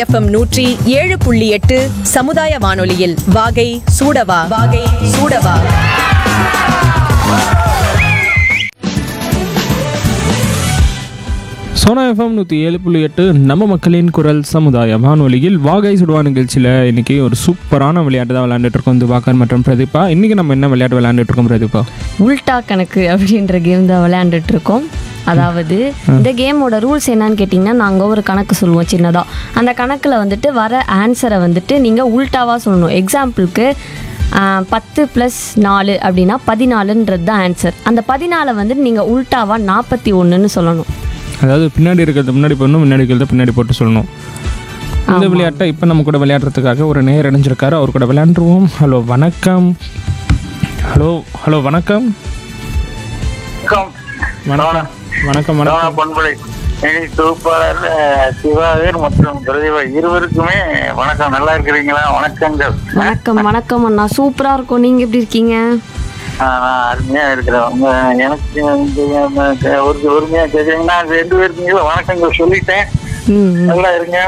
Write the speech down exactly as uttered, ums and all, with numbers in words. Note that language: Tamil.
எஃப்எம் நூற்றி ஏழு புள்ளி எட்டு சமுதாய வானொலியில் வாகை சூடவா வாகை சூடவா. சோனா எஃப்எம் நூற்றி ஏழு புள்ளி எட்டு நம்ம மக்களின் குரல் சமுதாய வானொலியில் வாகை சுடுவா நிகழ்ச்சியில் இன்றைக்கி ஒரு சூப்பரான விளையாட்டு தான் விளையாண்டுட்டு இருக்கோம் திவாகர் மற்றும் பிரதீபா. இன்றைக்கி நம்ம என்ன விளையாட்டு விளையாண்டுட்டு இருக்கோம் பிரதீபா? உல்டா கணக்கு அப்படின்ற கேம் தான் விளையாண்டுட்டு இருக்கோம். அதாவது இந்த கேமோட ரூல்ஸ் என்னன்னு கேட்டிங்கன்னா, நாங்கள் ஒரு கணக்கு சொல்லுவோம் சின்னதாக. அந்த கணக்கில் வந்துட்டு வர ஆன்சரை வந்துட்டு நீங்கள் உல்டாவாக சொல்லணும். எக்ஸாம்பிளுக்கு பத்து ப்ளஸ் நாலு அப்படின்னா பதினாலுன்றது தான் ஆன்சர். அந்த பதினாலை வந்துட்டு நீங்கள் உல்டாவாக நாற்பத்தி ஒன்றுன்னு சொல்லணும். அதாவது பின்னாடி இருக்கிறது முன்னாடி போடணும், முன்னாடி இருக்கிறத பின்னாடி போட்டு சொல்லணும். இந்த விளையாட்டை இப்போ நம்ம கூட விளையாடுறதுக்காக ஒரு நேர் அடைஞ்சிருக்காரு. அவர் கூட விளையாண்டுருவோம். ஹலோ வணக்கம். ஹலோ ஹலோ வணக்கம் வணக்கம் வணக்கம் வணக்கம் பண்பலை தொகுப்பாளர் சிவாகர் மற்றும் பிரதீபா இருவருக்குமே வணக்கம். நல்லா இருக்கிறீங்களா? வணக்கங்கள். வணக்கம் வணக்கம் அண்ணா, சூப்பராக இருக்கும். நீங்கள் எப்படி இருக்கீங்க? நான் அருமையா இருக்கிறேன். உங்க எனக்கு ஒரு ஒருமையா கேட்குறீங்கன்னா ரெண்டு பேருக்குங்களா வணக்கங்கள் சொல்லிட்டேன். நல்லா இருங்க.